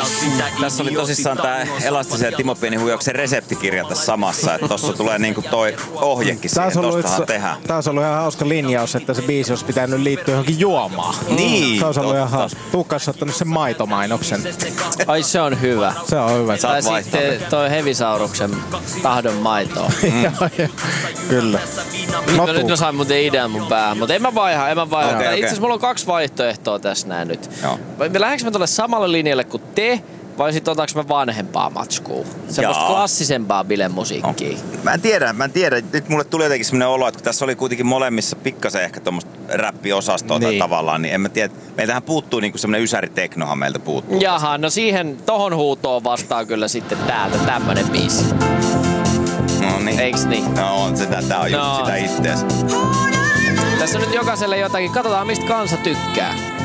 Tässä oli tosissaan tää Elastisen ja Timo Pienihuijauksen reseptikirja tässä samassa, että tossa tulee niinku toi ohjekin siihen, tostahan tehdään. Tää olisi ollut ihan hauska linjaus, että se biisi olisi pitänyt liittyä johonkin juomaan. Niin, se olisi ollut ihan hauska. Tuukka ottanut sen maitomainoksen. Ai se on hyvä. Se on hyvä. Tai sitten toi Hevisauruksen tahdon maitoa. Kyllä. Nyt mä sain muuten idean mun päähän, mutta en mä vaiha. Okay. Itse asiassa mulla on 2 vaihtoehtoa tässä näin nyt. Joo. Lähdekö mä tuolle samalle linjalle kuin te, vai sit otaks mä vanhempaa matskua? Semmoista klassisempaa bilemusiikkia. No. Mä en tiedä. Nyt mulle tuli jotenkin semmonen olo, että kun tässä oli kuitenkin molemmissa pikkasen ehkä tommoista räppiosastoa tai tavallaan, niin en mä tiedä. Meiltähän puuttuu niinku semmonen ysäriteknohan meiltä puuttuu. Jaha, no tohon huutoon vastaa kyllä sitten täältä tämmönen biisi. No niin. Eiks niin? No on sitä, tää on just sitä ittees. Tässä on nyt jokaiselle jotakin. Katsotaan mistä kansa tykkää.